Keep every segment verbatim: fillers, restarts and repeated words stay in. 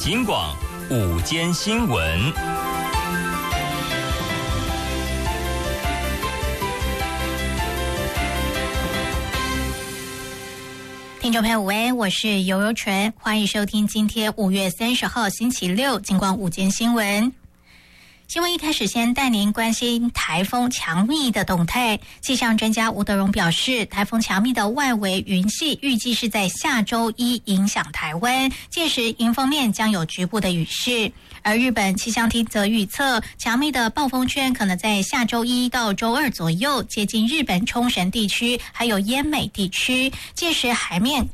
警广午间新闻。 听众朋友午安，我是尤柔纯，欢迎收听今天五月三十号星期六警广午间新闻。新闻一开始先带您关心台风强密的动态。气象专家吴德荣表示，台风强密的外围云系预计是在下周一影响台湾，届时迎风面将有局部的雨势。而日本气象厅则预测，强密的暴风圈可能在下周一到周二左右接近日本冲绳地区，还有奄美地区，届时海面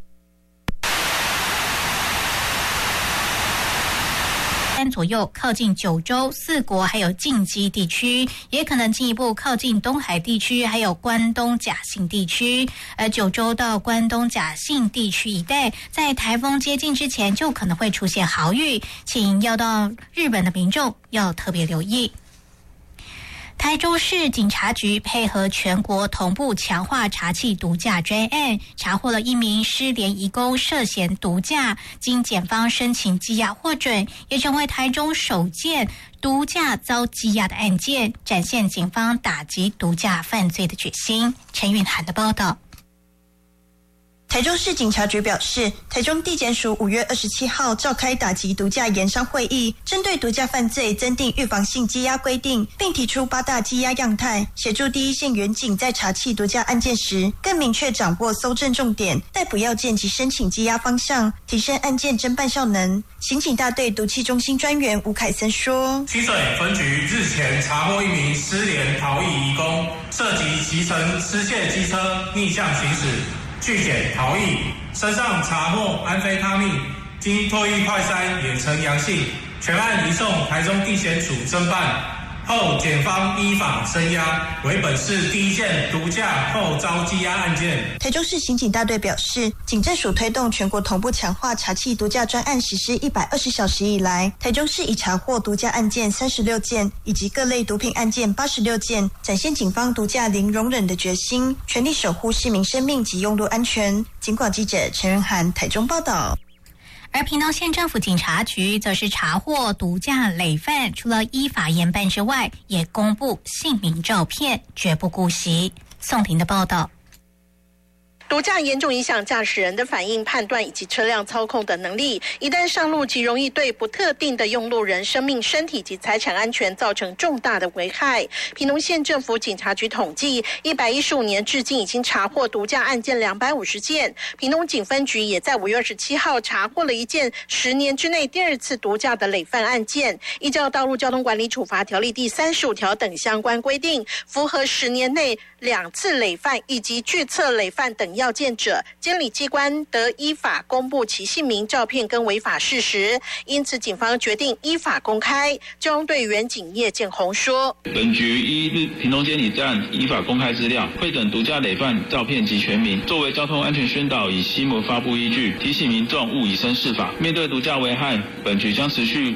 左右靠近九州、四国还有近畿地区，也可能进一步靠近东海地区还有关东甲信地区。而九州到关东甲信地区一带，在台风接近之前就可能会出现豪雨，请要到日本的民众要特别留意。台中市警察局配合全国同步强化查缉毒驾专案，查获了一名失联移工涉嫌毒驾，经检方申请羁押获准，也成为台中首件毒驾遭羁押的案件，展现警方打击毒驾犯罪的决心。陈韵涵的报道。 台中市警察局表示，台中地检署五月二十七号召开打击毒驾研商会议，针对毒驾犯罪增订预防性羁押规定，并提出八大羁押样态，协助第一线员警在查缉毒驾案件时，更明确掌握搜证重点、逮捕要件及申请羁押方向，提升案件侦办效能。刑警大队毒气中心专员吴凯森说： 清水分局日前查获一名失联逃逸移工，涉及骑乘失窃机车逆向行驶。拒检逃逸，身上查获安非他命，经唾液快筛也呈阳性，全案移送台中地检署侦办。后检方依法声押，为本市第一件毒驾后遭羁押案件。 台中市刑警大队表示，警政署推动全国同步强化查缉毒驾专案实施一百二十小时以来，台中市已查获毒驾案件三十六件，以及各类毒品案件八十六件，展现警方毒驾零容忍的决心，全力守护市民生命及用路安全。警广记者陈仁涵台中报道。 而屏东县政府警察局则是查获毒驾累犯，除了依法严办之外，也公布姓名照片，绝不姑息。宋婷的报道。 毒驾严重影响驾驶人的反应、判断以及车辆操控的能力，一旦上路极容易对不特定的用路人生命、身体及财产安全造成重大的危害。屏东县政府警察局统计，一百一十五年至今已经查获毒驾案件两百五十件。屏东警分局也在五月二十七号查获了一件十年之内第二次毒驾的累犯案件。依照道路交通管理处罚条例第三十五条等相关规定，符合十年内两次累犯以及拒测累犯等要件者，监理机关得依法公布其姓名、照片跟违法事实，因此警方决定依法公开。交通队员警叶建宏说： 本局依屏东监理站依法公开资料，会诊毒驾累犯照片及全名，作为交通安全宣导以新闻发布依据，提醒民众勿以身试法。面对毒驾危害，本局将持续